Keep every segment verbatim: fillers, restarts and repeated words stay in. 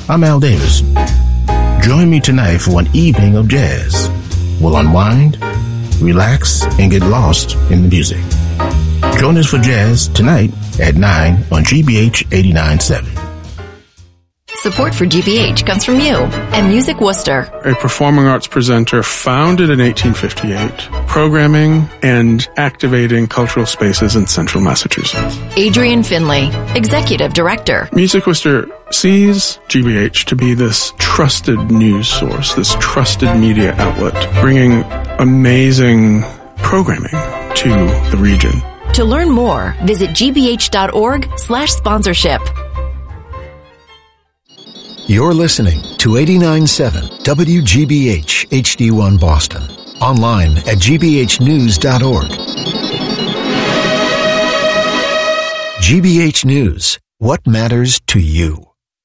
I'm Al Davis. Join me tonight for an evening of jazz. We'll unwind, relax, and get lost in the music. Join us for jazz tonight at nine on G B H eighty-nine point seven. Support for G B H comes from you and Music Worcester, a performing arts presenter founded in eighteen fifty-eight, programming and activating cultural spaces in central Massachusetts. Adrian Finley, Executive Director. Music Worcester sees G B H to be this trusted news source, this trusted media outlet, bringing amazing programming to the region. To learn more, visit gbh.org slash sponsorship. You're listening to eighty-nine point seven W G B H H D one Boston. Online at g b h news dot org. G B H News. What matters to you?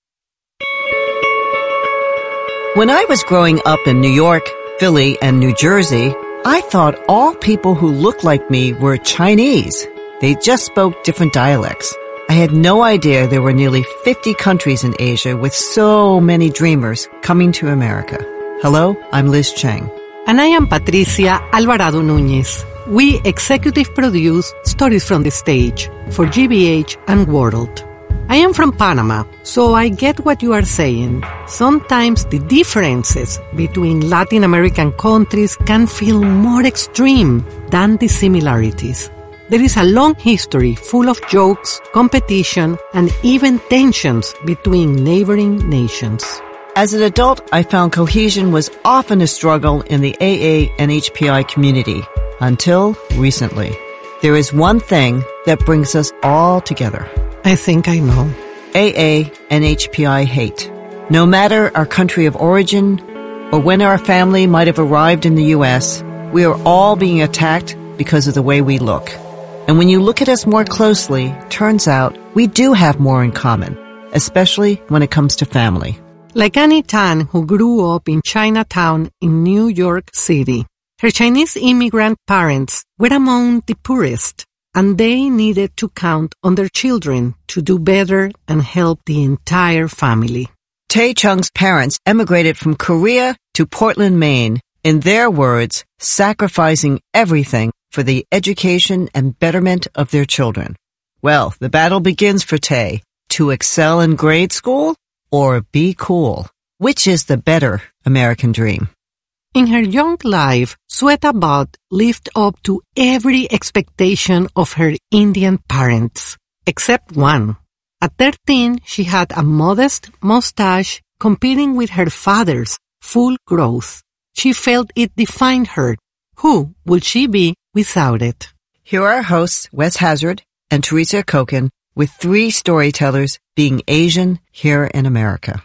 When I was growing up in New York, Philly, and New Jersey, I thought all people who looked like me were Chinese. They just spoke different dialects. I had no idea there were nearly fifty countries in Asia with so many dreamers coming to America. Hello, I'm Liz Cheng. And I am Patricia Alvarado Núñez. We executive produce Stories from the Stage for G B H and World. I am from Panama, so I get what you are saying. Sometimes the differences between Latin American countries can feel more extreme than the similarities. There is a long history full of jokes, competition, and even tensions between neighboring nations. As an adult, I found cohesion was often a struggle in the A A and H P I community, until recently. There is one thing that brings us all together. I think I know. A A and H P I hate. No matter our country of origin or when our family might have arrived in the U S, we are all being attacked because of the way we look. And when you look at us more closely, turns out we do have more in common, especially when it comes to family. Like Annie Tan, who grew up in Chinatown in New York City. Her Chinese immigrant parents were among the poorest, and they needed to count on their children to do better and help the entire family. Tae Chung's parents emigrated from Korea to Portland, Maine, in their words, sacrificing everything for the education and betterment of their children. Well, the battle begins for Tae, to excel in grade school or be cool. Which is the better American dream? In her young life, Sweta Bhatt lived up to every expectation of her Indian parents, except one. At thirteen, she had a modest mustache competing with her father's full growth. She felt it defined her. Who would she be without it? Here are hosts Wes Hazard and Teresa Koken with three storytellers being Asian here in America.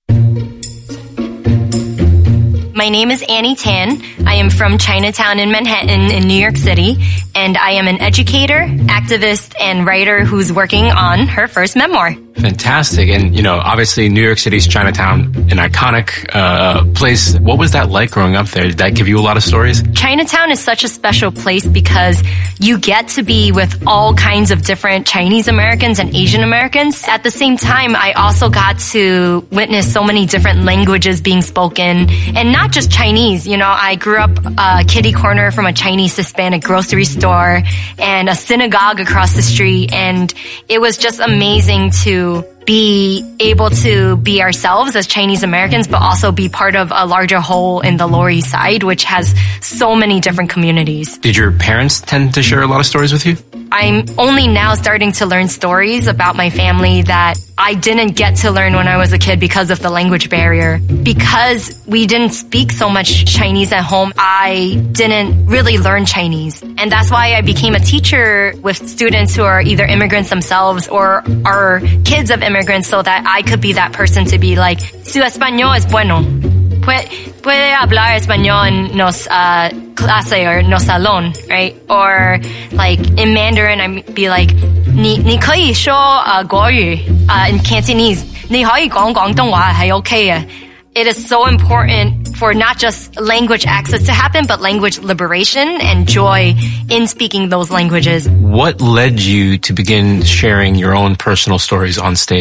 My name is Annie Tan. I am from Chinatown in Manhattan in New York City, and I am an educator, activist, and writer who's working on her first memoir. Fantastic. And, you know, obviously New York City's Chinatown, an iconic uh, place. What was that like growing up there? Did that give you a lot of stories? Chinatown is such a special place because you get to be with all kinds of different Chinese Americans and Asian Americans. At the same time, I also got to witness so many different languages being spoken, and not just Chinese. You know, I grew up uh, kitty corner from a Chinese Hispanic grocery store and a synagogue across the street, and it was just amazing to be able to be ourselves as Chinese Americans, but also be part of a larger whole in the Lower East Side, which has so many different communities. Did your parents tend to share a lot of stories with you? I'm only now starting to learn stories about my family that I didn't get to learn when I was a kid because of the language barrier. Because we didn't speak so much Chinese at home, I didn't really learn Chinese. And that's why I became a teacher with students who are either immigrants themselves or are kids of immigrants, so that I could be that person to be like, su español es bueno. Puede hablar español en nos uh, clase or nos salon, right? Or like in Mandarin, I'd be like, 你你可以说呃国语 uh, in Cantonese. 你可以講廣東話係 okay 嘅. It is so important for not just language access to happen, but language liberation and joy in speaking those languages. What led you to begin sharing your own personal stories on stage?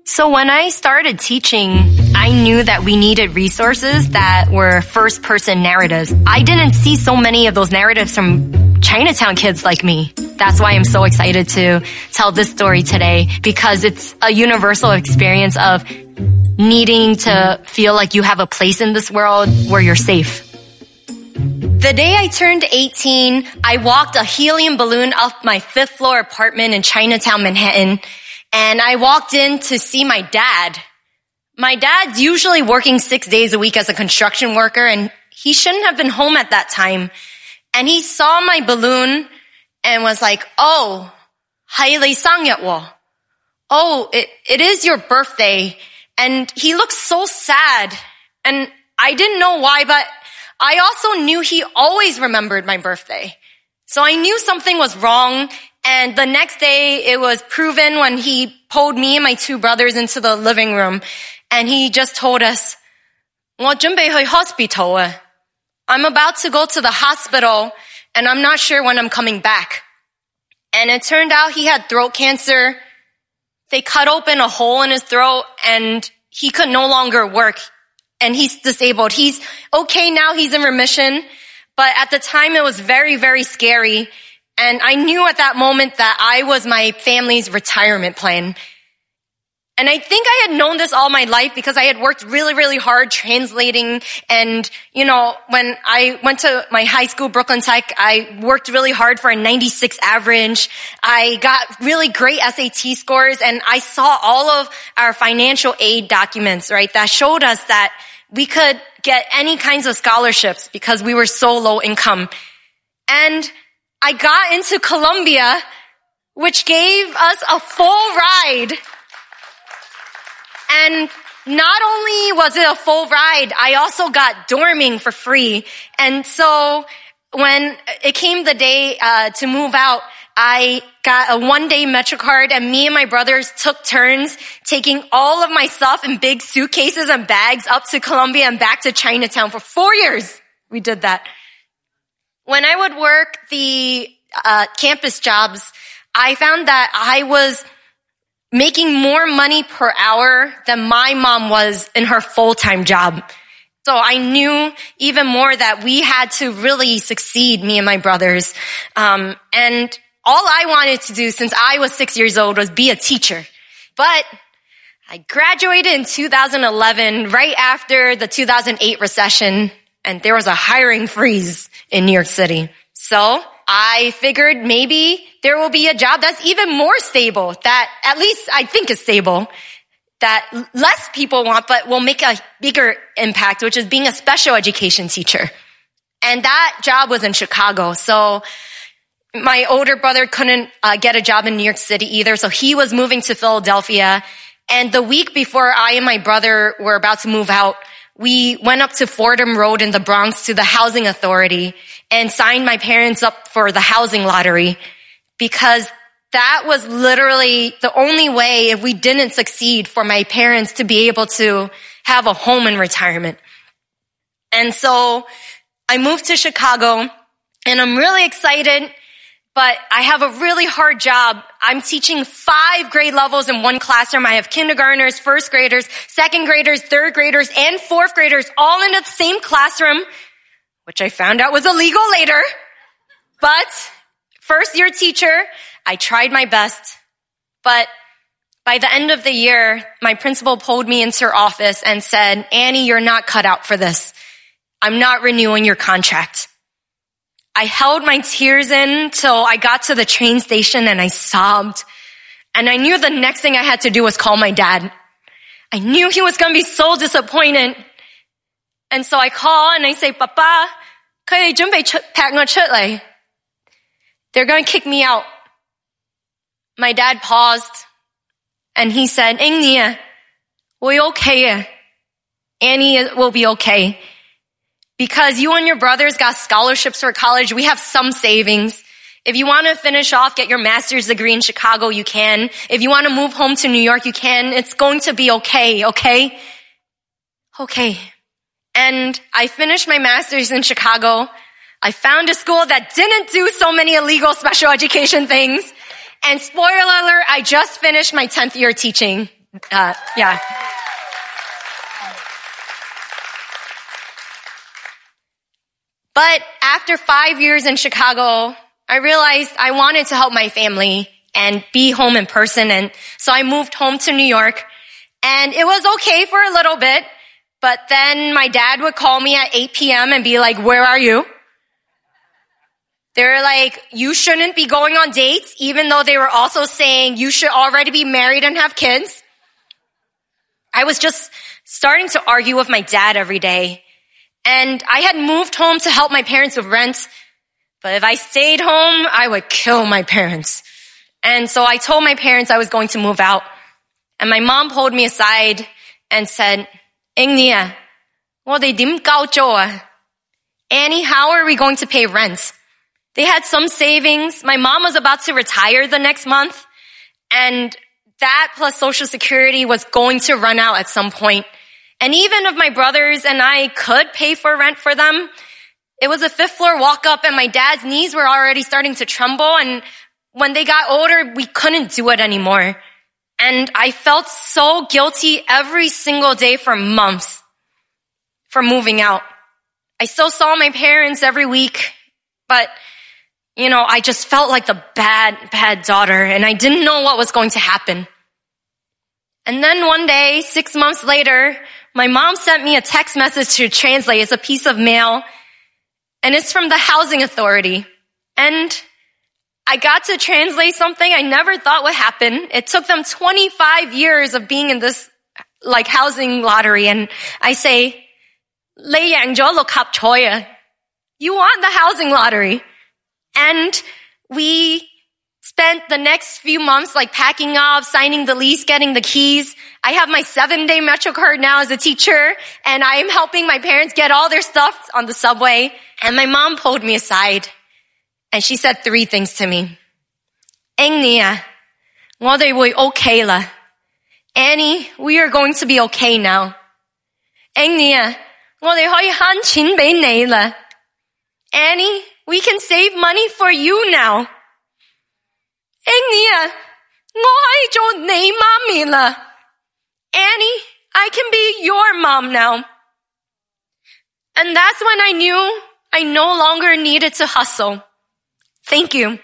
So when I started teaching, I knew that we needed resources that were first-person narratives. I didn't see so many of those narratives from Chinatown kids like me. That's why I'm so excited to tell this story today, because it's a universal experience of needing to feel like you have a place in this world where you're safe. The day I turned eighteen, I walked a helium balloon up my fifth floor apartment in Chinatown, Manhattan, and I walked in to see my dad. My dad's usually working six days a week as a construction worker, and he shouldn't have been home at that time. And he saw my balloon and was like, oh, 係你生日喎. Oh, it, it is your birthday. And he looked so sad. And I didn't know why, but I also knew he always remembered my birthday. So I knew something was wrong. And the next day, it was proven when he pulled me and my two brothers into the living room. And he just told us, 我準備去 hospital 啊. I'm about to go to the hospital, and I'm not sure when I'm coming back. And it turned out he had throat cancer. They cut open a hole in his throat, and he could no longer work. And he's disabled. He's okay now. He's in remission. But at the time, it was very, very scary. And I knew at that moment that I was my family's retirement plan. And I think I had known this all my life because I had worked really, really hard translating. And, you know, when I went to my high school, Brooklyn Tech, I worked really hard for a ninety-six average. I got really great S A T scores, and I saw all of our financial aid documents, right, that showed us that we could get any kinds of scholarships because we were so low income. And I got into Columbia, which gave us a full ride. And not only was it a full ride, I also got dorming for free. And so when it came the day uh, to move out, I got a one-day MetroCard, and me and my brothers took turns taking all of my stuff in big suitcases and bags up to Columbia and back to Chinatown. For four years, we did that. When I would work the uh, campus jobs, I found that I was making more money per hour than my mom was in her full-time job. So I knew even more that we had to really succeed, me and my brothers. Um, and all I wanted to do since I was six years old was be a teacher. But I graduated in two thousand eleven, right after the two thousand eight recession, and there was a hiring freeze in New York City. So I figured maybe there will be a job that's even more stable, that at least I think is stable, that less people want, but will make a bigger impact, which is being a special education teacher. And that job was in Chicago. So my older brother couldn't uh, get a job in New York City either. So he was moving to Philadelphia. And the week before I and my brother were about to move out, we went up to Fordham Road in the Bronx to the housing authority and signed my parents up for the housing lottery, because that was literally the only way, if we didn't succeed, for my parents to be able to have a home in retirement. And so I moved to Chicago, and I'm really excited, but I have a really hard job. I'm teaching five grade levels in one classroom. I have kindergartners, first graders, second graders, third graders, and fourth graders all in the same classroom, which I found out was illegal later. But first year teacher, I tried my best. But by the end of the year, my principal pulled me into her office and said, Annie, you're not cut out for this. I'm not renewing your contract. I held my tears in till I got to the train station, and I sobbed. And I knew the next thing I had to do was call my dad. I knew he was going to be so disappointed. And so I call and I say, Papa, 佢哋準備出-劈我出嚟. They're going to kick me out. My dad paused and he said, Annie, we're okay. Annie will be okay. Because you and your brothers got scholarships for college, we have some savings. If you want to finish off, get your master's degree in Chicago, you can. If you want to move home to New York, you can. It's going to be okay, okay? Okay. And I finished my master's in Chicago. I found a school that didn't do so many illegal special education things. And spoiler alert, I just finished my tenth year teaching. Uh, yeah. But after five years in Chicago, I realized I wanted to help my family and be home in person. And so I moved home to New York, and it was okay for a little bit. But then my dad would call me at eight p.m. and be like, where are you? They're like, you shouldn't be going on dates, even though they were also saying you should already be married and have kids. I was just starting to argue with my dad every day. And I had moved home to help my parents with rent. But if I stayed home, I would kill my parents. And so I told my parents I was going to move out. And my mom pulled me aside and said, Nia, Annie, how are we going to pay rent? They had some savings. My mom was about to retire the next month. And that plus Social Security was going to run out at some point. And even if my brothers and I could pay for rent for them, it was a fifth floor walk up and my dad's knees were already starting to tremble. And when they got older, we couldn't do it anymore. And I felt so guilty every single day for months for moving out. I still saw my parents every week, but you know, I just felt like the bad, bad daughter, and I didn't know what was going to happen. And then one day, six months later, my mom sent me a text message to translate. It's a piece of mail, and it's from the housing authority. And I got to translate something I never thought would happen. It took them twenty-five years of being in this, like, housing lottery, and I say, 你贏咗六合彩啊. You won the housing lottery. And we spent the next few months like packing up, signing the lease, getting the keys. I have my seven day Metro card now as a teacher, and I am helping my parents get all their stuff on the subway. And my mom pulled me aside and she said three things to me. Nia, 我哋會 okay 啦. Annie, we are going to be okay now. Nia, 我哋可以慳錢俾你啦. Annie, we can save money for you now. Nia, 我可以做你媽咪啦. Annie, I can be your mom now. And that's when I knew I no longer needed to hustle. Thank you.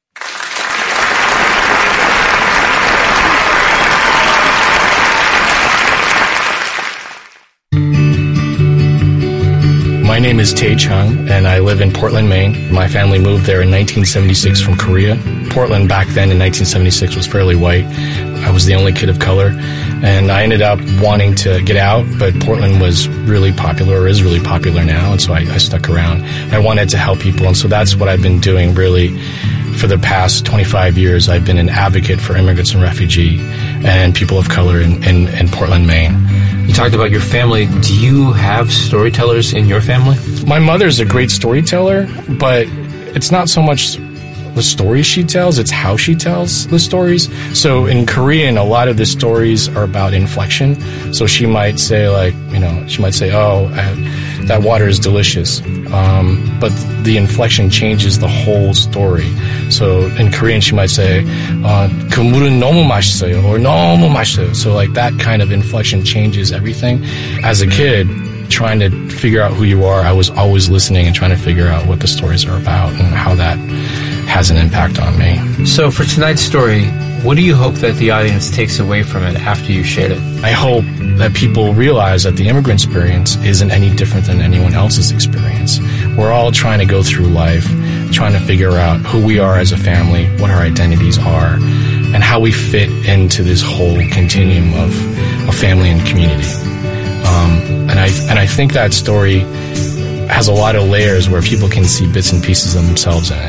My name is Tae Chung, and I live in Portland, Maine. My family moved there in nineteen seventy-six from Korea. Portland back then in nineteen seventy-six was fairly white. I was the only kid of color, and I ended up wanting to get out, but Portland was really popular, or is really popular now, and so I, I stuck around. I wanted to help people, and so that's what I've been doing really for the past twenty-five years. I've been an advocate for immigrants and refugees and people of color in, in, in Portland, Maine. You talked about your family. Do you have storytellers in your family? My mother's a great storyteller, but it's not so much the stories she tells, it's how she tells the stories. So in Korean, a lot of the stories are about inflection. So she might say like, you know, she might say, oh, I, that water is delicious. Um, but the inflection changes the whole story. So in Korean, she might say, uh, 그 물은 너무 맛있어요, or 너무 맛있어요. So like that kind of inflection changes everything. As a kid, trying to figure out who you are, I was always listening and trying to figure out what the stories are about and how that has an impact on me. So for tonight's story, what do you hope that the audience takes away from it after you shared it? I hope that people realize that the immigrant experience isn't any different than anyone else's experience. We're all trying to go through life, trying to figure out who we are as a family, what our identities are, and how we fit into this whole continuum of, of family and community. Um, and I and I think that story has a lot of layers where people can see bits and pieces of themselves in it.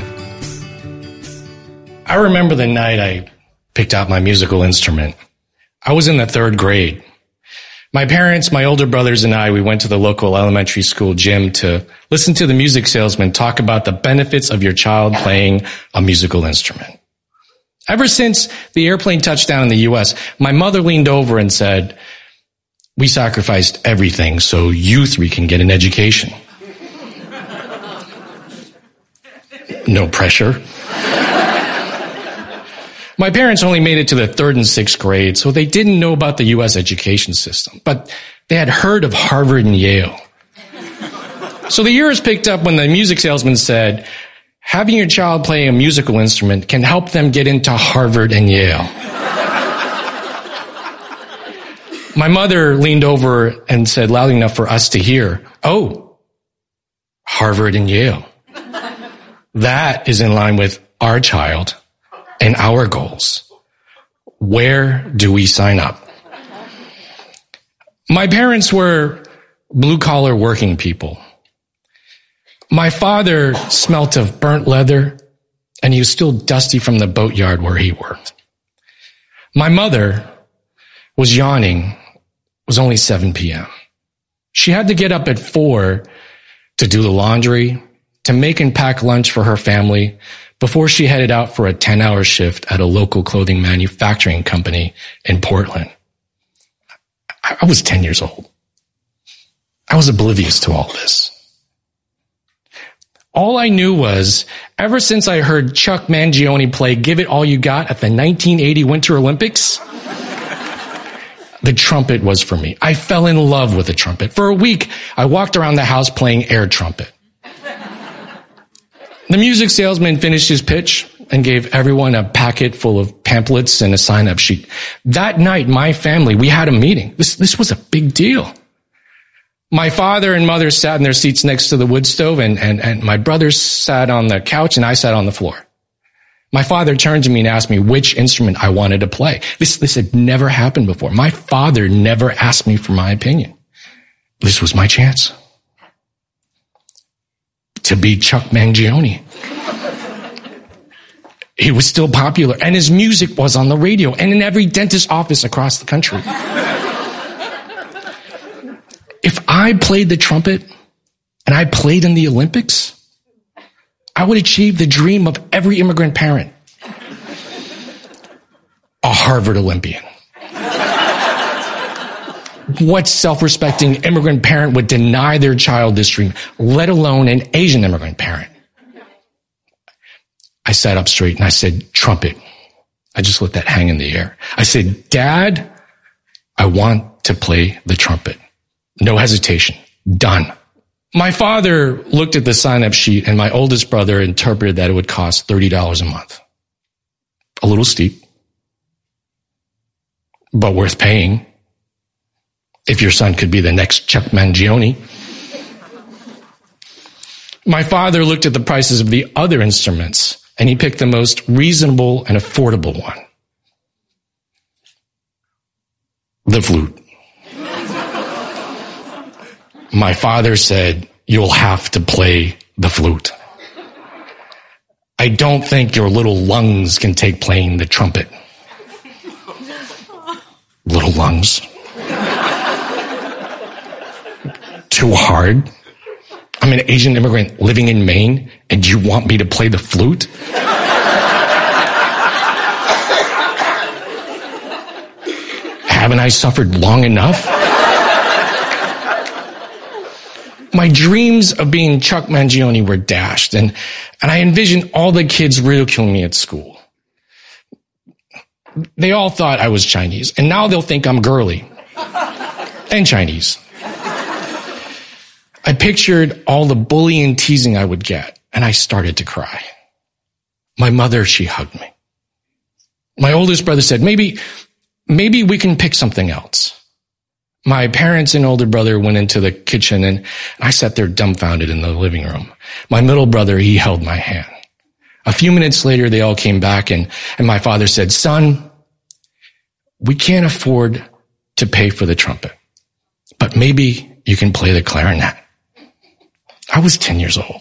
I remember the night I picked out my musical instrument. I was in the third grade. My parents, my older brothers, and I, we went to the local elementary school gym to listen to the music salesman talk about the benefits of your child playing a musical instrument. Ever since the airplane touched down in the U S, my mother leaned over and said, we sacrificed everything so you three can get an education. No pressure. My parents only made it to the third and sixth grade, so they didn't know about the U S education system, but they had heard of Harvard and Yale. So the years picked up when the music salesman said, having your child play a musical instrument can help them get into Harvard and Yale. My mother leaned over and said loud enough for us to hear, oh, Harvard and Yale. That is in line with our child and our goals. Where do we sign up? My parents were blue-collar working people. My father smelt of burnt leather, and he was still dusty from the boatyard where he worked. My mother was yawning. It was only seven p.m. She had to get up at four to do the laundry, to make and pack lunch for her family before she headed out for a ten-hour shift at a local clothing manufacturing company in Portland. I was ten years old. I was oblivious to all this. All I knew was, ever since I heard Chuck Mangione play Give It All You Got at the nineteen eighty Winter Olympics, the trumpet was for me. I fell in love with the trumpet. For a week, I walked around the house playing air trumpet. The music salesman finished his pitch and gave everyone a packet full of pamphlets and a sign-up sheet. That night, my family, we had a meeting. This, this was a big deal. My father and mother sat in their seats next to the wood stove, and, and, and my brothers sat on the couch, and I sat on the floor. My father turned to me and asked me which instrument I wanted to play. This, this had never happened before. My father never asked me for my opinion. This was my chance to be Chuck Mangione. He was still popular, and his music was on the radio and in every dentist office across the country. If I played the trumpet and I played in the Olympics, I would achieve the dream of every immigrant parent. A Harvard Olympian. What self-respecting immigrant parent would deny their child this dream, let alone an Asian immigrant parent? I sat up straight and I said, trumpet. I just let that hang in the air. I said, Dad, I want to play the trumpet. No hesitation. Done. My father looked at the sign-up sheet, and my oldest brother interpreted that it would cost thirty dollars a month. A little steep, but worth paying if your son could be the next Chuck Mangione. My father looked at the prices of the other instruments, and he picked the most reasonable and affordable one. The flute. My father said, you'll have to play the flute. I don't think your little lungs can take playing the trumpet. Little lungs. Too hard. I'm an Asian immigrant living in Maine, and you want me to play the flute? Haven't I suffered long enough? My dreams of being Chuck Mangione were dashed, and, and I envisioned all the kids ridiculing me at school. They all thought I was Chinese, and now they'll think I'm girly and Chinese. I pictured all the bullying and teasing I would get, and I started to cry. My mother, she hugged me. My oldest brother said, maybe, maybe we can pick something else. My parents and older brother went into the kitchen, and I sat there dumbfounded in the living room. My middle brother, he held my hand. A few minutes later, they all came back, and, and my father said, son, we can't afford to pay for the trumpet, but maybe you can play the clarinet. I was ten years old.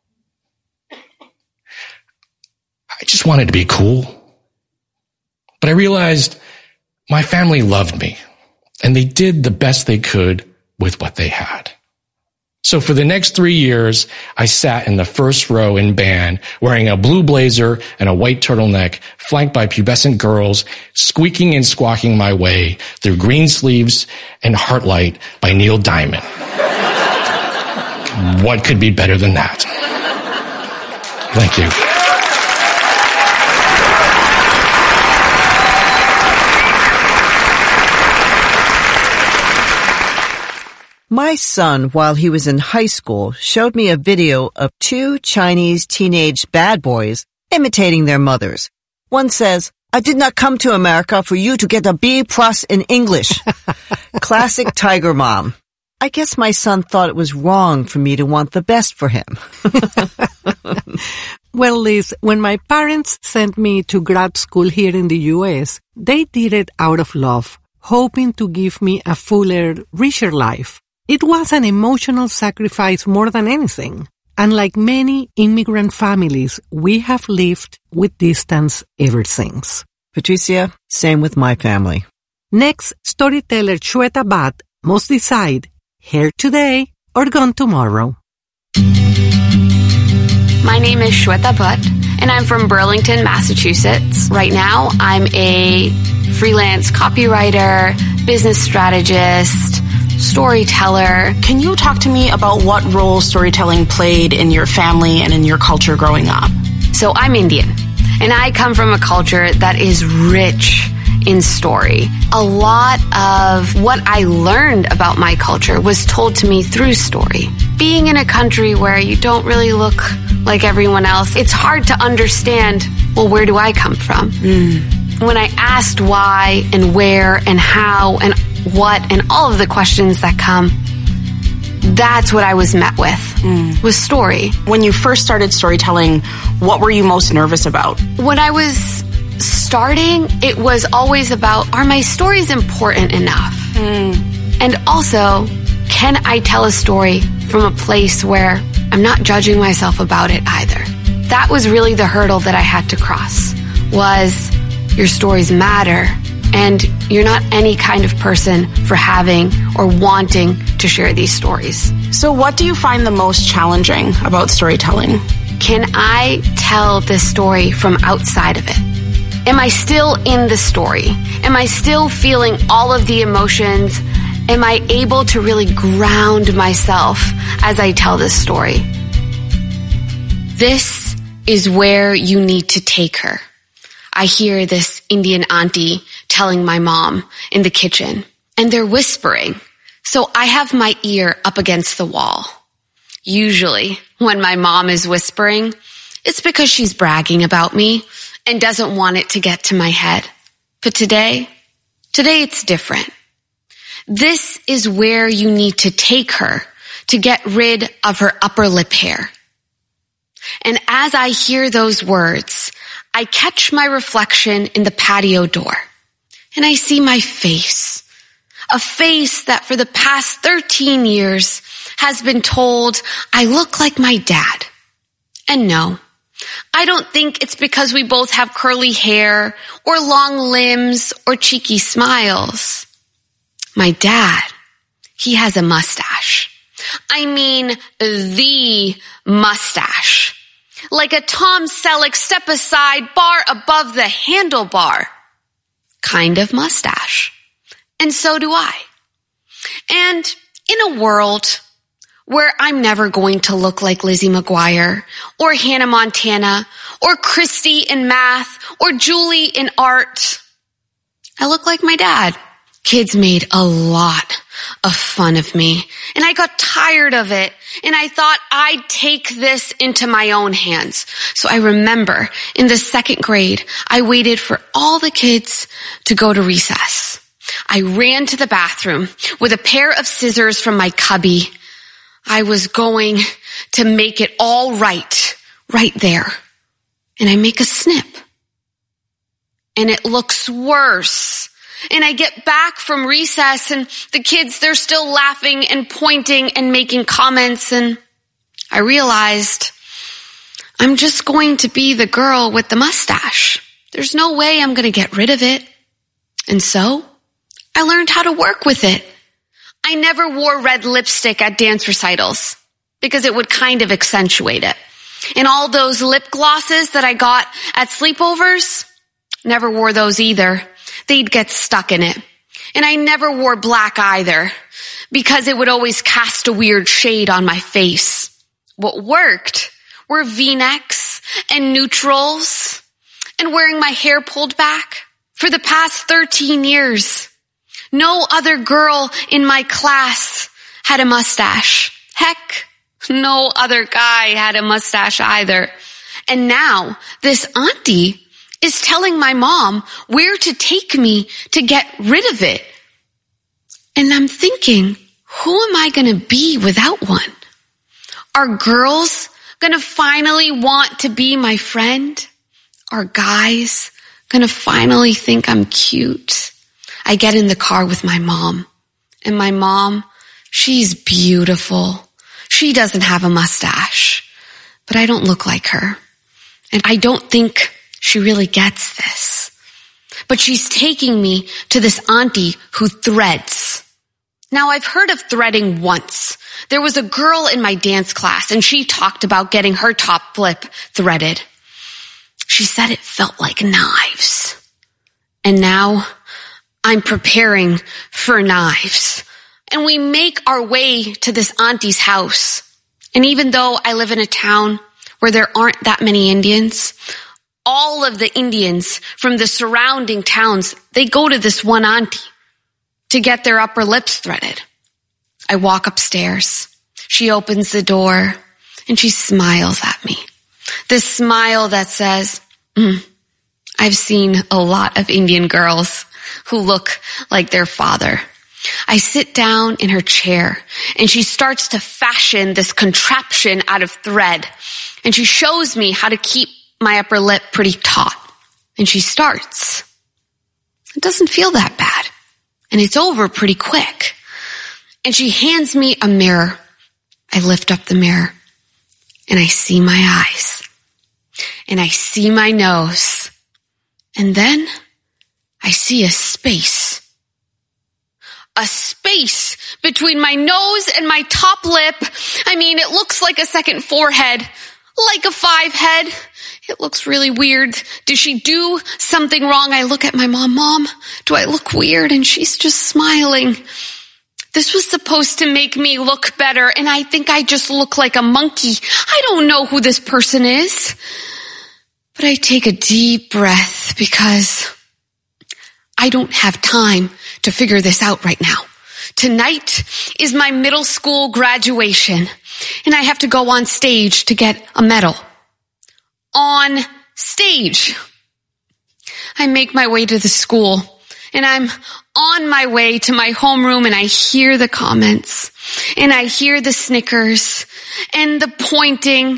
I just wanted to be cool. But I realized my family loved me, and they did the best they could with what they had. So for the next three years, I sat in the first row in band, wearing a blue blazer and a white turtleneck, flanked by pubescent girls, squeaking and squawking my way through Green Sleeves and Heartlight by Neil Diamond. What could be better than that? Thank you. My son, while he was in high school, showed me a video of two Chinese teenage bad boys imitating their mothers. One says, "I did not come to America for you to get a B plus in English." Classic tiger mom. I guess my son thought it was wrong for me to want the best for him. Well, Liz, when my parents sent me to grad school here in the U S, they did it out of love, hoping to give me a fuller, richer life. It was an emotional sacrifice more than anything. And like many immigrant families, we have lived with distance ever since. Patricia, same with my family. Next, storyteller Shweta Bhatt must decide, here today or gone tomorrow. My name is Shweta Bhatt, and I'm from Burlington, Massachusetts. Right now, I'm a freelance copywriter, business strategist, storyteller. Can you talk to me about what role storytelling played in your family and in your culture growing up? So I'm Indian, and I come from a culture that is rich in story. A lot of what I learned about my culture was told to me through story. Being in a country where you don't really look like everyone else, it's hard to understand, well, where do I come from? Mm. When I asked why and where and how and what and all of the questions that come, that's what I was met with, mm. was story. When you first started storytelling, what were you most nervous about? When I was starting, it was always about, are my stories important enough? Mm. And also, can I tell a story from a place where I'm not judging myself about it either? That was really the hurdle that I had to cross, was your stories matter, and you're not any kind of person for having or wanting to share these stories. So what do you find the most challenging about storytelling? Can I tell this story from outside of it? Am I still in the story? Am I still feeling all of the emotions? Am I able to really ground myself as I tell this story? This is where you need to take her. I hear this Indian auntie telling my mom in the kitchen, and they're whispering. So I have my ear up against the wall. Usually, when my mom is whispering, it's because she's bragging about me and doesn't want it to get to my head. But today, today it's different. This is where you need to take her to get rid of her upper lip hair. And as I hear those words, I catch my reflection in the patio door, and I see my face, a face that for the past thirteen years has been told I look like my dad. And no, I don't think it's because we both have curly hair or long limbs or cheeky smiles. My dad, he has a mustache. I mean, the mustache. Like a Tom Selleck step aside, bar above the handlebar kind of mustache. And so do I. And in a world where I'm never going to look like Lizzie McGuire or Hannah Montana or Christy in math or Julie in art, I look like my dad. Kids made a lot of fun of me, and I got tired of it, and I thought I'd take this into my own hands. So I remember in the second grade, I waited for all the kids to go to recess. I ran to the bathroom with a pair of scissors from my cubby. I was going to make it all right, right there. And I make a snip. And it looks worse. And I get back from recess, and the kids, they're still laughing and pointing and making comments. And I realized I'm just going to be the girl with the mustache. There's no way I'm going to get rid of it. And so I learned how to work with it. I never wore red lipstick at dance recitals because it would kind of accentuate it. And all those lip glosses that I got at sleepovers, never wore those either. They'd get stuck in it. And I never wore black either because it would always cast a weird shade on my face. What worked were V-necks and neutrals and wearing my hair pulled back. For the past thirteen years, no other girl in my class had a mustache. Heck, no other guy had a mustache either. And now this auntie is telling my mom where to take me to get rid of it. And I'm thinking, who am I going to be without one? Are girls going to finally want to be my friend? Are guys going to finally think I'm cute? I get in the car with my mom. And my mom, she's beautiful. She doesn't have a mustache. But I don't look like her. And I don't think she really gets this. But she's taking me to this auntie who threads. Now, I've heard of threading once. There was a girl in my dance class, and she talked about getting her top lip threaded. She said it felt like knives. And now I'm preparing for knives. And we make our way to this auntie's house. And even though I live in a town where there aren't that many Indians, all of the Indians from the surrounding towns, they go to this one auntie to get their upper lips threaded. I walk upstairs. She opens the door and she smiles at me. This smile that says, mm, I've seen a lot of Indian girls who look like their father. I sit down in her chair and she starts to fashion this contraption out of thread. And she shows me how to keep my upper lip pretty taut. And she starts. It doesn't feel that bad. And it's over pretty quick. And she hands me a mirror. I lift up the mirror and I see my eyes and I see my nose. And then I see a space. A space between my nose and my top lip. I mean, it looks like a second forehead, like a five head. It looks really weird. Did she do something wrong? I look at my mom. Mom, do I look weird? And she's just smiling. This was supposed to make me look better, and I think I just look like a monkey. I don't know who this person is. But I take a deep breath because I don't have time to figure this out right now. Tonight is my middle school graduation, and I have to go on stage to get a medal. On stage. I make my way to the school, and I'm on my way to my homeroom, and I hear the comments, and I hear the snickers, and the pointing.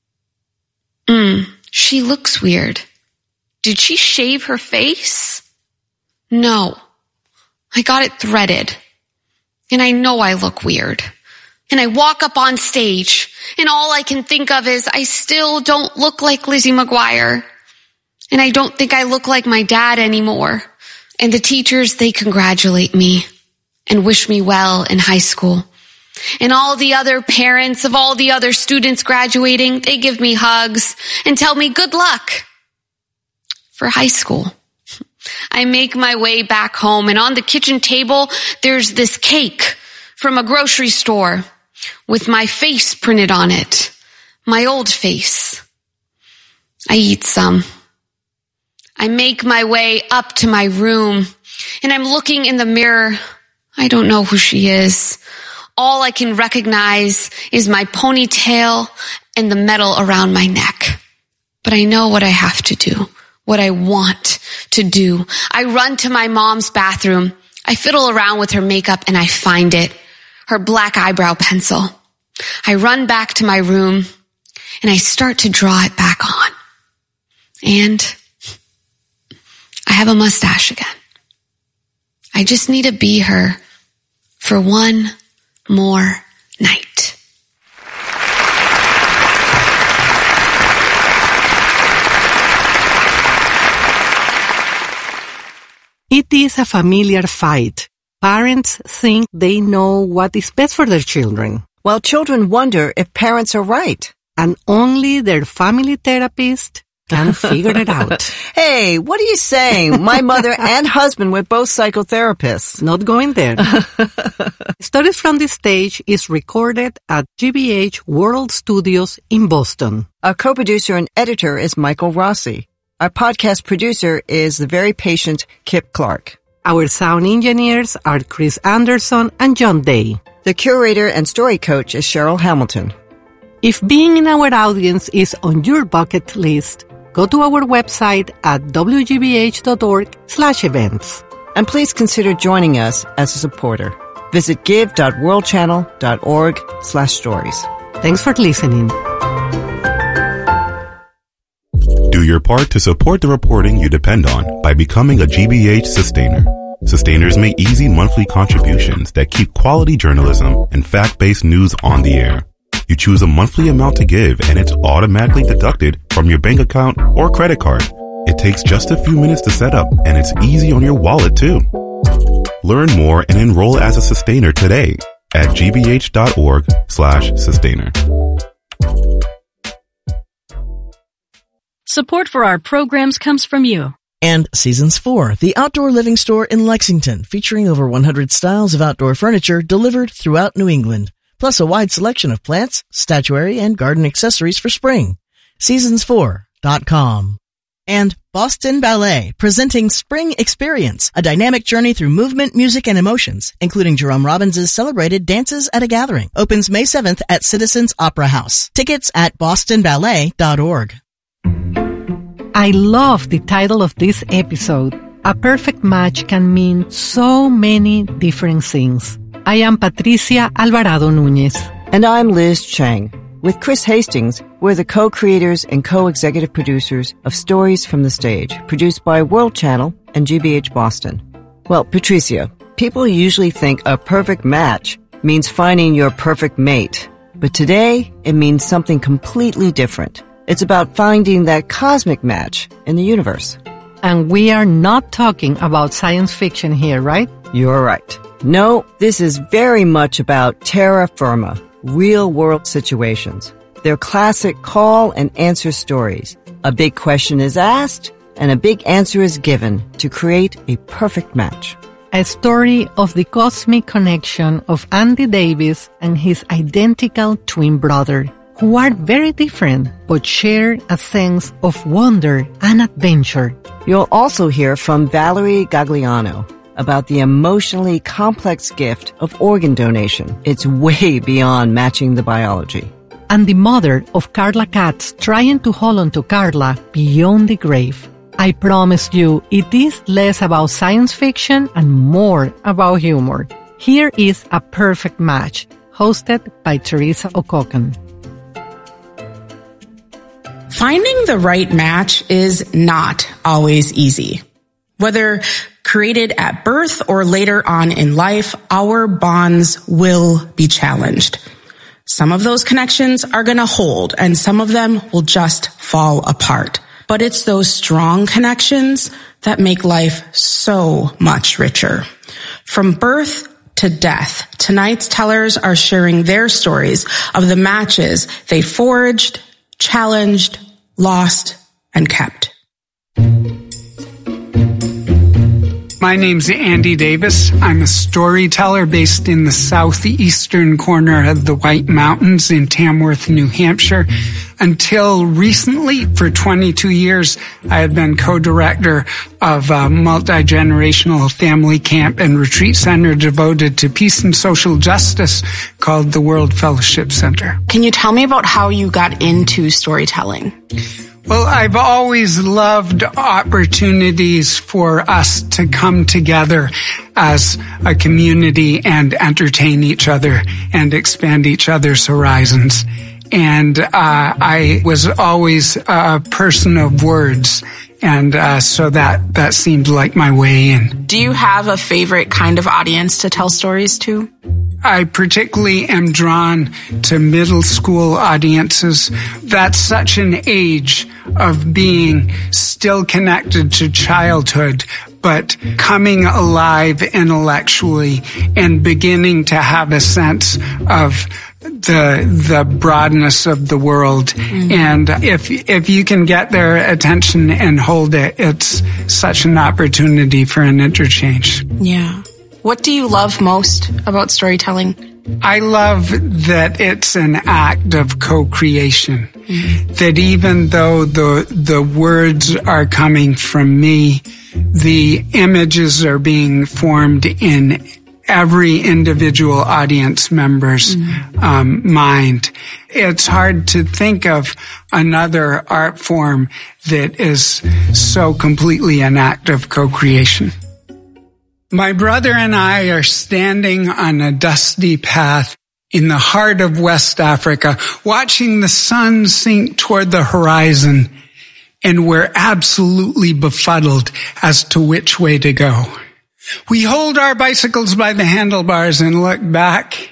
Mm, she looks weird. Did she shave her face? No. I got it threaded. And I know I look weird. And I walk up on stage, and all I can think of is I still don't look like Lizzie McGuire. And I don't think I look like my dad anymore. And the teachers, they congratulate me and wish me well in high school. And all the other parents of all the other students graduating, they give me hugs and tell me good luck for high school. I make my way back home, and on the kitchen table, there's this cake from a grocery store with my face printed on it, my old face. I eat some. I make my way up to my room, and I'm looking in the mirror. I don't know who she is. All I can recognize is my ponytail and the medal around my neck. But I know what I have to do. What I want to do. I run to my mom's bathroom. I fiddle around with her makeup and I find it. Her black eyebrow pencil. I run back to my room and I start to draw it back on. And I have a mustache again. I just need to be her for one more night. It is a familiar fight. Parents think they know what is best for their children. While children wonder if parents are right. And only their family therapist can figure it out. Hey, what are you saying? My mother and husband were both psychotherapists. Not going there. Stories from the Stage is recorded at G B H World Studios in Boston. Our co-producer and editor is Michael Rossi. Our podcast producer is the very patient Kip Clark. Our sound engineers are Chris Anderson and John Day. The curator and story coach is Cheryl Hamilton. If being in our audience is on your bucket list, go to our website at w g b h dot org slash events. And please consider joining us as a supporter. Visit give dot world channel dot org slash stories. Thanks for listening. Do your part to support the reporting you depend on by becoming a G B H sustainer. Sustainers make easy monthly contributions that keep quality journalism and fact-based news on the air. You choose a monthly amount to give and it's automatically deducted from your bank account or credit card. It takes just a few minutes to set up and it's easy on your wallet too. Learn more and enroll as a sustainer today at g b h dot org slash sustainer. Support for our programs comes from you. And Seasons four, the outdoor living store in Lexington, featuring over one hundred styles of outdoor furniture delivered throughout New England, plus a wide selection of plants, statuary, and garden accessories for spring. seasons four dot com. And Boston Ballet, presenting Spring Experience, a dynamic journey through movement, music, and emotions, including Jerome Robbins' celebrated Dances at a Gathering. Opens May seventh at Citizens Opera House. Tickets at boston ballet dot org. I love the title of this episode. A perfect match can mean so many different things. I am Patricia Alvarado Núñez. And I'm Liz Chang. With Chris Hastings, we're the co-creators and co-executive producers of Stories from the Stage, produced by World Channel and G B H Boston. Well, Patricia, people usually think a perfect match means finding your perfect mate. But today, it means something completely different. It's about finding that cosmic match in the universe. And we are not talking about science fiction here, right? You're right. No, this is very much about terra firma, real-world situations. They're classic call and answer stories. A big question is asked, and a big answer is given to create a perfect match. A story of the cosmic connection of Andy Davis and his identical twin brother, who are very different but share a sense of wonder and adventure. You'll also hear from Valerie Gagliano about the emotionally complex gift of organ donation. It's way beyond matching the biology. And the mother of Carla Katz trying to hold on to Carla beyond the grave. I promise you, it is less about science fiction and more about humor. Here is A Perfect Match, hosted by Teresa O'Cocken. Finding the right match is not always easy. Whether created at birth or later on in life, our bonds will be challenged. Some of those connections are going to hold, and some of them will just fall apart. But it's those strong connections that make life so much richer. From birth to death, tonight's tellers are sharing their stories of the matches they forged, challenged, lost, and kept. My name's Andy Davis. I'm a storyteller based in the southeastern corner of the White Mountains in Tamworth, New Hampshire. Until recently, for twenty-two years, I had been co-director of a multi-generational family camp and retreat center devoted to peace and social justice called the World Fellowship Center. Can you tell me about how you got into storytelling? Well, I've always loved opportunities for us to come together as a community and entertain each other and expand each other's horizons. And uh, I was always a person of words, and uh, so that, that seemed like my way in. Do you have a favorite kind of audience to tell stories to? I particularly am drawn to middle school audiences. That's such an age of being still connected to childhood, but coming alive intellectually and beginning to have a sense of the the broadness of the world. Mm-hmm. And if if you can get their attention and hold it, it's such an opportunity for an interchange. Yeah. What do you love most about storytelling? I love that it's an act of co-creation. Mm-hmm. That even though the the words are coming from me, the images are being formed in every individual audience member's mm. um, mind. It's hard to think of another art form that is so completely an act of co-creation. My brother and I are standing on a dusty path in the heart of West Africa, watching the sun sink toward the horizon, and we're absolutely befuddled as to which way to go. We hold our bicycles by the handlebars and look back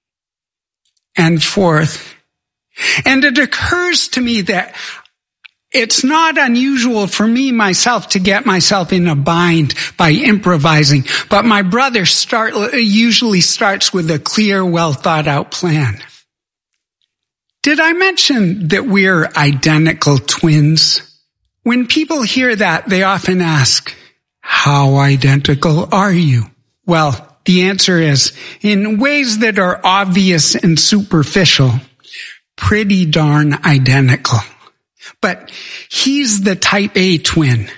and forth. And it occurs to me that it's not unusual for me myself to get myself in a bind by improvising, but my brother start, usually starts with a clear, well thought out plan. Did I mention that we're identical twins? When people hear that, they often ask, how identical are you? Well, the answer is, in ways that are obvious and superficial, pretty darn identical. But he's the type A twin.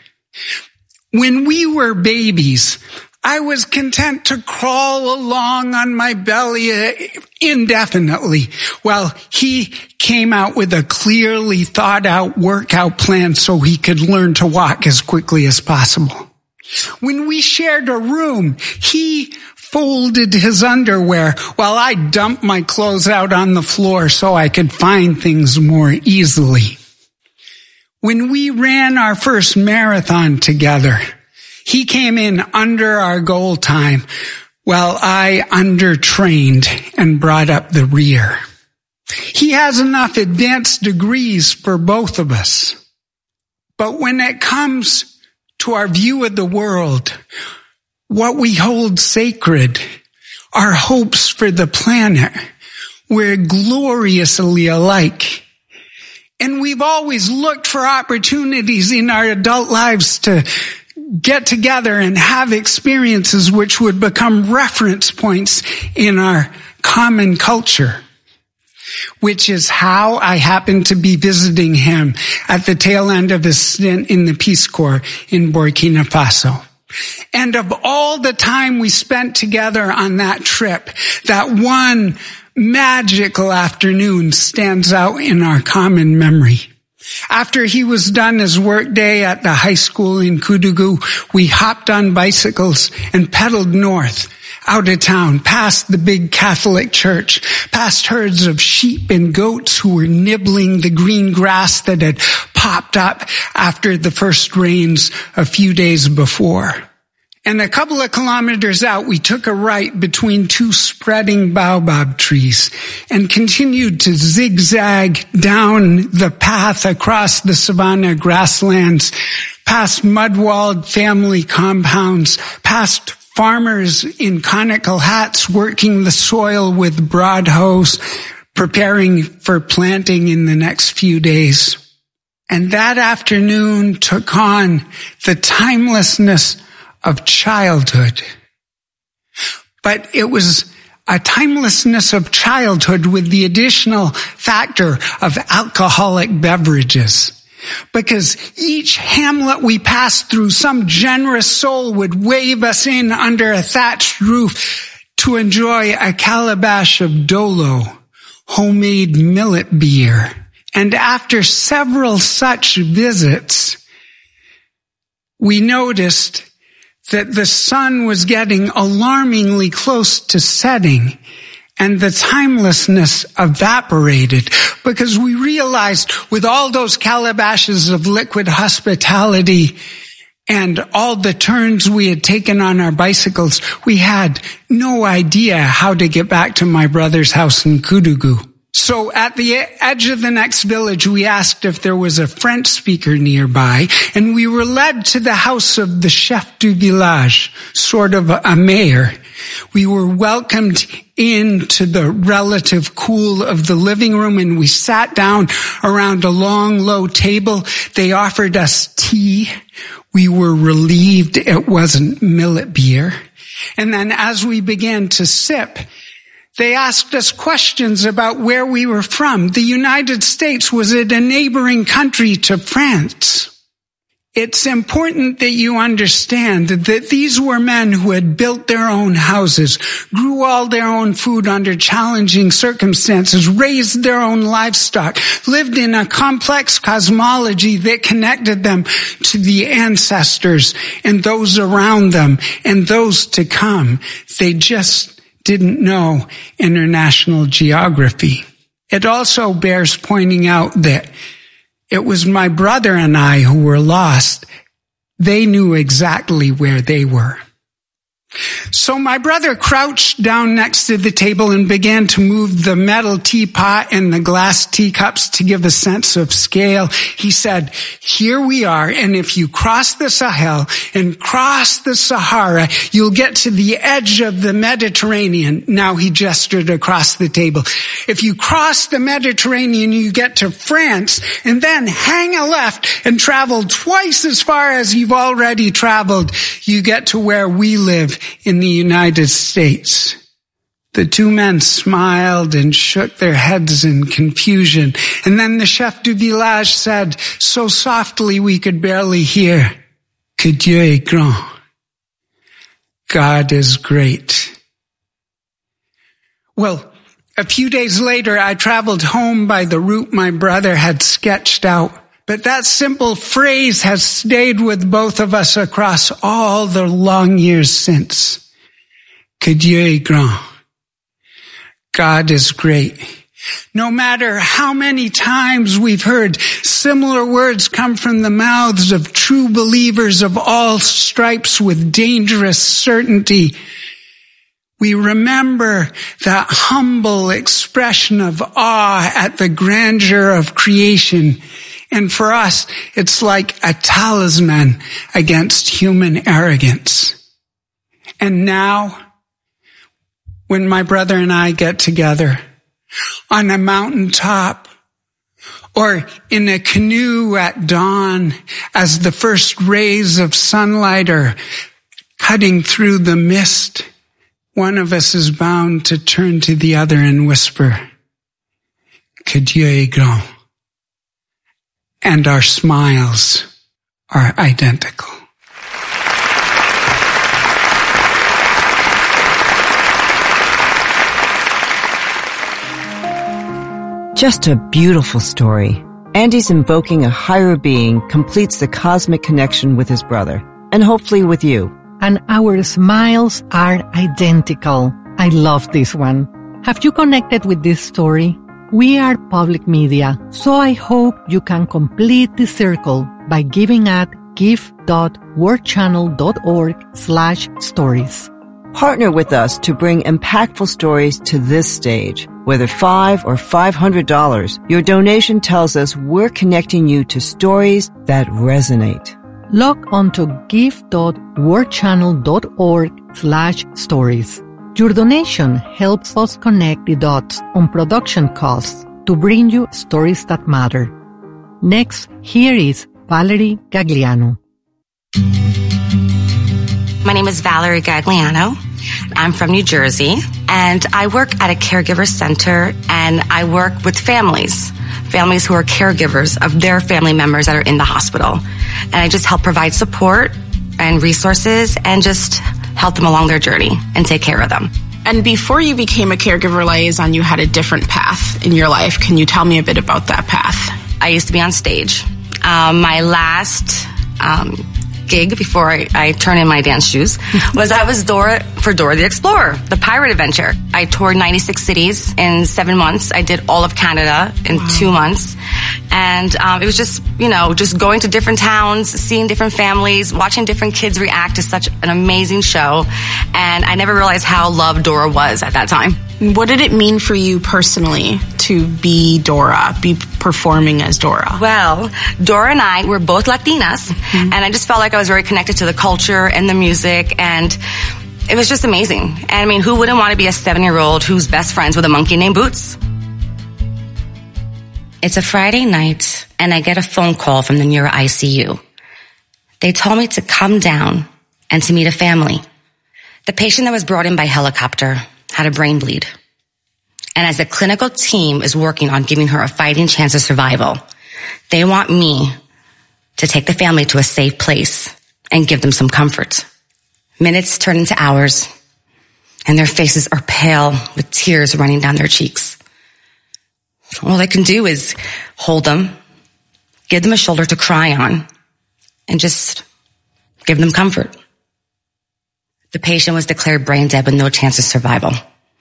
When we were babies, I was content to crawl along on my belly indefinitely, while he came out with a clearly thought out workout plan so he could learn to walk as quickly as possible. When we shared a room, he folded his underwear while I dumped my clothes out on the floor so I could find things more easily. When we ran our first marathon together, he came in under our goal time while I undertrained and brought up the rear. He has enough advanced degrees for both of us. But when it comes to our view of the world, what we hold sacred, our hopes for the planet, we're gloriously alike. And we've always looked for opportunities in our adult lives to get together and have experiences which would become reference points in our common culture, which is how I happened to be visiting him at the tail end of his stint in the Peace Corps in Burkina Faso. And of all the time we spent together on that trip, that one magical afternoon stands out in our common memory. After he was done his work day at the high school in Koudougou, we hopped on bicycles and pedaled north, out of town, past the big Catholic church, past herds of sheep and goats who were nibbling the green grass that had popped up after the first rains a few days before. And a couple of kilometers out, we took a right between two spreading baobab trees and continued to zigzag down the path across the savanna grasslands, past mud-walled family compounds, past farmers in conical hats working the soil with broad hoes, preparing for planting in the next few days. And that afternoon took on the timelessness of childhood. But it was a timelessness of childhood with the additional factor of alcoholic beverages. Because each hamlet we passed through, some generous soul would wave us in under a thatched roof to enjoy a calabash of Dolo, homemade millet beer. And after several such visits, we noticed that the sun was getting alarmingly close to setting, and the timelessness evaporated because we realized with all those calabashes of liquid hospitality and all the turns we had taken on our bicycles, we had no idea how to get back to my brother's house in Koudougou. So at the edge of the next village, we asked if there was a French speaker nearby, and we were led to the house of the chef du village, sort of a mayor. We were welcomed into the relative cool of the living room, and we sat down around a long, low table. They offered us tea. We were relieved it wasn't millet beer. And then as we began to sip, they asked us questions about where we were from. The United States, was it a neighboring country to France? It's important that you understand that these were men who had built their own houses, grew all their own food under challenging circumstances, raised their own livestock, lived in a complex cosmology that connected them to the ancestors and those around them and those to come. They just didn't know international geography. It also bears pointing out that it was my brother and I who were lost. They knew exactly where they were. So my brother crouched down next to the table and began to move the metal teapot and the glass teacups to give a sense of scale. He said, here we are, and if you cross the Sahel and cross the Sahara, you'll get to the edge of the Mediterranean. Now he gestured across the table. If you cross the Mediterranean, you get to France, and then hang a left and travel twice as far as you've already traveled. You get to where we live in the United States. The two men smiled and shook their heads in confusion. And then the chef du village said, so softly we could barely hear, que Dieu est grand. God is great. Well, a few days later, I traveled home by the route my brother had sketched out. But that simple phrase has stayed with both of us across all the long years since. Que Dieu est grand. God is great. No matter how many times we've heard similar words come from the mouths of true believers of all stripes with dangerous certainty, we remember that humble expression of awe at the grandeur of creation. And for us, it's like a talisman against human arrogance. And now, when my brother and I get together on a mountaintop or in a canoe at dawn as the first rays of sunlight are cutting through the mist, one of us is bound to turn to the other and whisper, que Dieu est grand. And our smiles are identical. Just a beautiful story. Andy's invoking a higher being completes the cosmic connection with his brother, and hopefully with you. And our smiles are identical. I love this one. Have you connected with this story? We are public media, so I hope you can complete the circle by giving at give.wordchannel.org slash stories. Partner with us to bring impactful stories to this stage. Whether five or five hundred dollars, your donation tells us we're connecting you to stories that resonate. Log on to give.wordchannel.org slash stories. Your donation helps us connect the dots on production costs to bring you stories that matter. Next, here is Valerie Gagliano. My name is Valerie Gagliano. I'm from New Jersey, and I work at a caregiver center, and I work with families, families who are caregivers of their family members that are in the hospital. And I just help provide support and resources and just help them along their journey and take care of them. And before you became a caregiver liaison, you had a different path in your life. Can you tell me a bit about that path? I used to be on stage. Um, my last um, gig before I, I turned in my dance shoes was I was Dora for Dora the Explorer, the pirate adventure. I toured ninety-six cities in seven months. I did all of Canada in wow. two months. And um, it was just, you know, just going to different towns, seeing different families, watching different kids react to such an amazing show. And I never realized how loved Dora was at that time. What did it mean for you personally to be Dora, be performing as Dora? Well, Dora and I were both Latinas, mm-hmm. and I just felt like I was very connected to the culture and the music, and it was just amazing. And I mean, who wouldn't want to be a seven-year-old who's best friends with a monkey named Boots? It's a Friday night, and I get a phone call from the neuro I C U. They told me to come down and to meet a family. The patient that was brought in by helicopter had a brain bleed. And as the clinical team is working on giving her a fighting chance of survival, they want me to take the family to a safe place and give them some comfort. Minutes turn into hours, and their faces are pale with tears running down their cheeks. All I can do is hold them, give them a shoulder to cry on, and just give them comfort. The patient was declared brain dead with no chance of survival.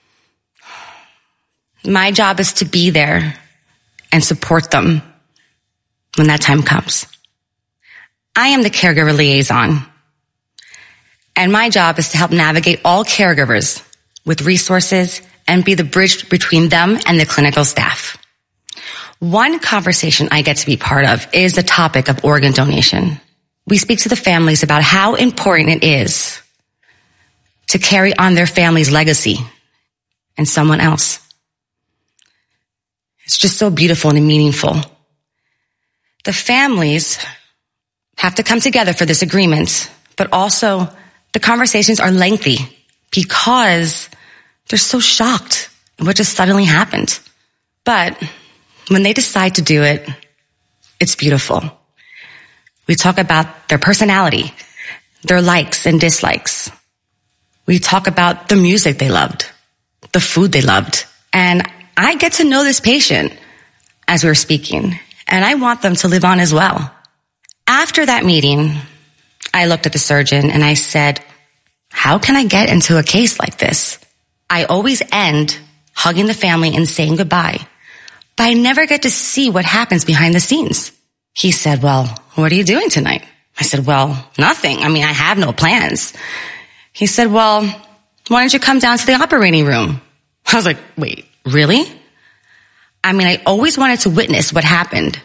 My job is to be there and support them when that time comes. I am the caregiver liaison, and my job is to help navigate all caregivers with resources and be the bridge between them and the clinical staff. One conversation I get to be part of is the topic of organ donation. We speak to the families about how important it is to carry on their family's legacy and someone else. It's just so beautiful and meaningful. The families have to come together for this agreement, but also the conversations are lengthy because they're so shocked at what just suddenly happened. But when they decide to do it, it's beautiful. We talk about their personality, their likes and dislikes. We talk about the music they loved, the food they loved. And I get to know this patient as we're speaking, and I want them to live on as well. After that meeting, I looked at the surgeon and I said, how can I get into a case like this? I always end hugging the family and saying goodbye, but I never get to see what happens behind the scenes. He said, well, what are you doing tonight? I said, well, nothing. I mean, I have no plans. He said, well, why don't you come down to the operating room? I was like, wait, really? I mean, I always wanted to witness what happened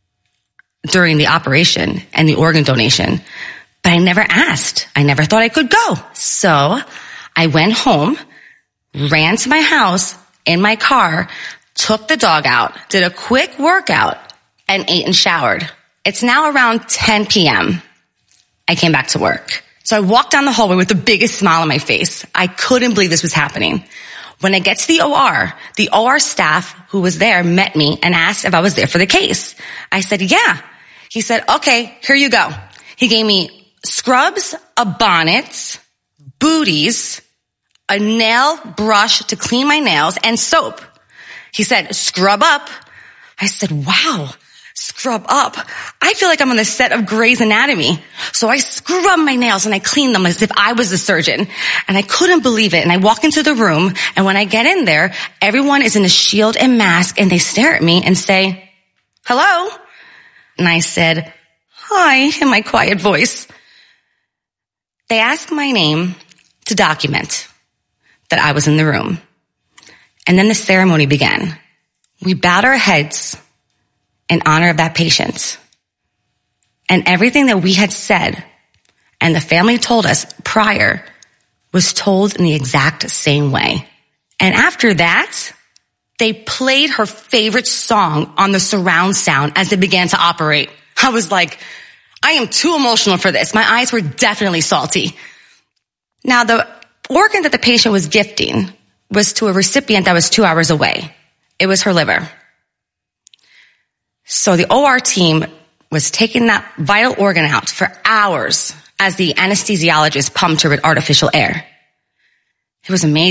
during the operation and the organ donation, but I never asked. I never thought I could go. So I went home, ran to my house in my car, took the dog out, did a quick workout, and ate and showered. It's now around ten p.m. I came back to work. So I walked down the hallway with the biggest smile on my face. I couldn't believe this was happening. When I get to the O R, the O R staff who was there met me and asked if I was there for the case. I said, yeah. He said, okay, here you go. He gave me scrubs, a bonnet, booties, a nail brush to clean my nails, and soap. He said, scrub up. I said, wow, scrub up. I feel like I'm on the set of Grey's Anatomy. So I scrub my nails and I clean them as if I was the surgeon. And I couldn't believe it. And I walk into the room, and when I get in there, everyone is in a shield and mask, and they stare at me and say, hello? And I said, hi, in my quiet voice. They asked my name to document that I was in the room. And then the ceremony began. We bowed our heads in honor of that patient. And everything that we had said and the family told us prior was told in the exact same way. And after that, they played her favorite song on the surround sound as they began to operate. I was like, I am too emotional for this. My eyes were definitely salty. Now, the organ that the patient was gifting was to a recipient that was two hours away. It was her liver. So the O R team was taking that vital organ out for hours as the anesthesiologist pumped her with artificial air. It was amazing.